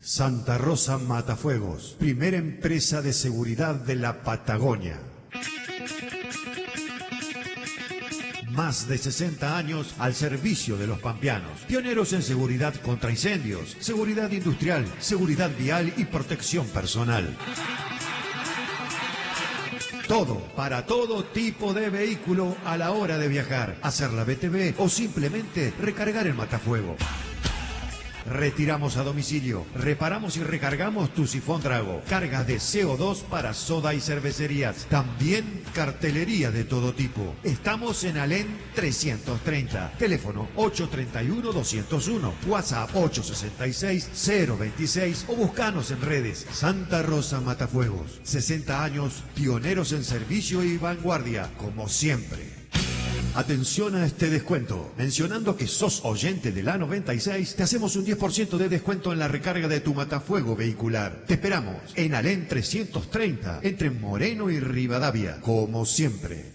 Santa Rosa Matafuegos, primera empresa de seguridad de la Patagonia. Más de 60 años al servicio de los pampeanos. Pioneros en seguridad contra incendios, seguridad industrial, seguridad vial y protección personal. Todo, para todo tipo de vehículo a la hora de viajar, hacer la BTV o simplemente recargar el matafuego. Retiramos a domicilio, reparamos y recargamos tu sifón Drago, carga de CO2 para soda y cervecerías, también cartelería de todo tipo. Estamos en Alén 330, teléfono 831-201, WhatsApp 866-026 o buscanos en redes. Santa Rosa Matafuegos, 60 años, pioneros en servicio y vanguardia, como siempre. Atención a este descuento. Mencionando que sos oyente de la 96, te hacemos un 10% de descuento en la recarga de tu matafuego vehicular. Te esperamos en Alén 330, entre Moreno y Rivadavia, como siempre.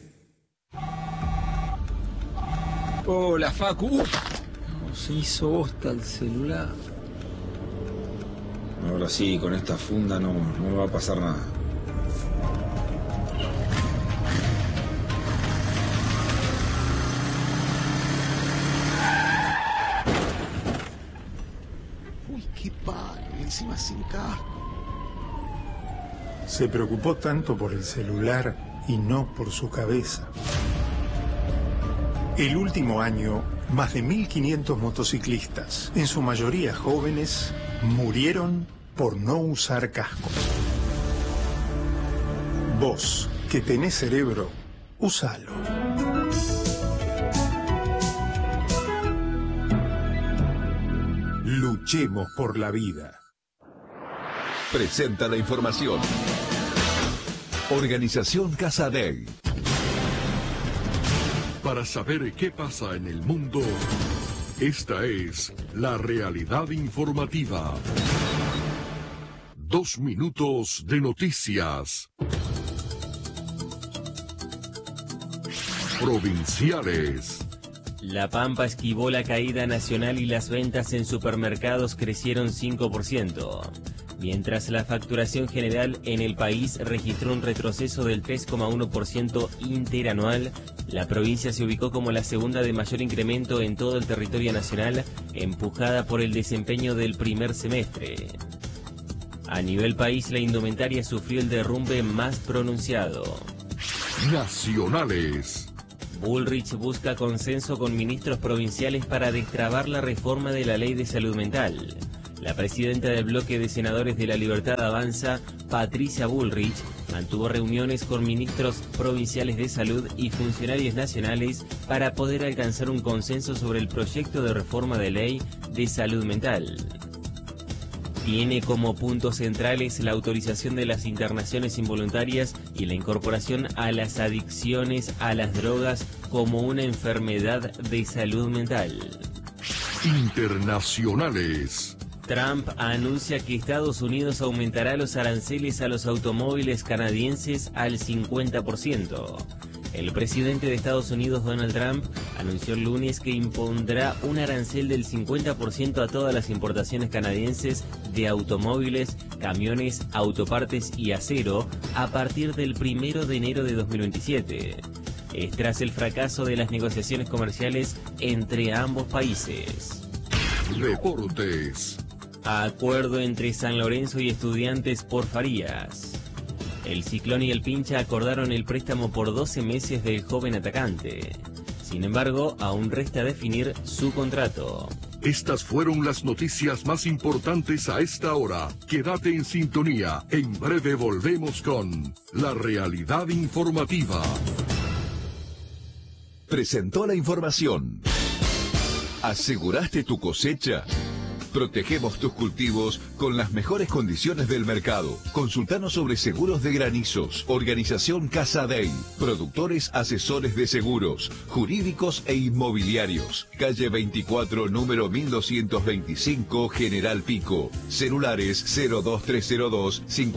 Hola, Facu. No, se hizo bosta el celular. Ahora sí, con esta funda no me va a pasar nada. ¡Qué palo! Encima sin casco. Se preocupó tanto por el celular y no por su cabeza. El último año, más de 1.500 motociclistas, en su mayoría jóvenes, murieron por no usar casco. Vos, que tenés cerebro, úsalo. Luchemos por la vida. Presenta la información. Organización Casa Dei. Para saber qué pasa en el mundo, esta es la realidad informativa. 2 minutos de noticias. Provinciales. La Pampa esquivó la caída nacional y las ventas en supermercados crecieron 5%, mientras la facturación general en el país registró un retroceso del 3,1% interanual. La provincia se ubicó como la segunda de mayor incremento en todo el territorio nacional, empujada por el desempeño del primer semestre. A nivel país, la indumentaria sufrió el derrumbe más pronunciado. Nacionales. Bullrich busca consenso con ministros provinciales para destrabar la reforma de la ley de salud mental. La presidenta del bloque de senadores de la Libertad Avanza, Patricia Bullrich, mantuvo reuniones con ministros provinciales de salud y funcionarios nacionales para poder alcanzar un consenso sobre el proyecto de reforma de ley de salud mental. Tiene como puntos centrales la autorización de las internaciones involuntarias y la incorporación a las adicciones a las drogas como una enfermedad de salud mental. Internacionales. Trump anuncia que Estados Unidos aumentará los aranceles a los automóviles canadienses al 50%. El presidente de Estados Unidos, Donald Trump, anunció el lunes que impondrá un arancel del 50% a todas las importaciones canadienses de automóviles, camiones, autopartes y acero a partir del 1 de enero de 2027. Es tras el fracaso de las negociaciones comerciales entre ambos países. Deportes. Acuerdo entre San Lorenzo y Estudiantes por Farías. El Ciclón y el Pincha acordaron el préstamo por 12 meses del joven atacante. Sin embargo, aún resta definir su contrato. Estas fueron las noticias más importantes a esta hora. Quédate en sintonía. En breve volvemos con la realidad informativa. Presentó la información. ¿Aseguraste tu cosecha? Protegemos tus cultivos con las mejores condiciones del mercado. Consultanos sobre seguros de granizos. Organización Casa Dei. Productores asesores de seguros, jurídicos e inmobiliarios. Calle 24, número 1225, General Pico. Celulares 02302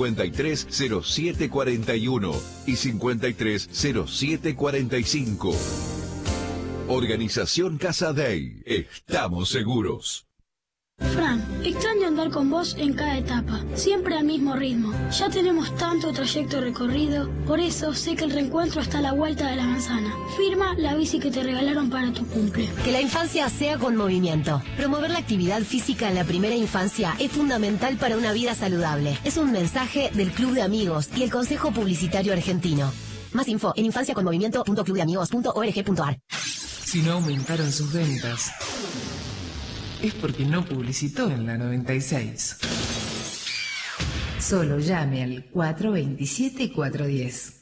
530741 y 530745. Organización Casa Dei. Estamos seguros. Fran, Extraño andar con vos en cada etapa, siempre al mismo ritmo. Ya tenemos tanto trayecto recorrido, por eso sé que el reencuentro está a la vuelta de la manzana. Firma la bici que te regalaron para tu cumple. Que la infancia sea con movimiento. Promover la actividad física en la primera infancia es fundamental para una vida saludable. Es un mensaje del Club de Amigos y el Consejo Publicitario Argentino. Más info en infanciaconmovimiento.clubdeamigos.org.ar. Si no aumentaron sus ventas, es porque no publicitó en la 96. Solo llame al 427-410.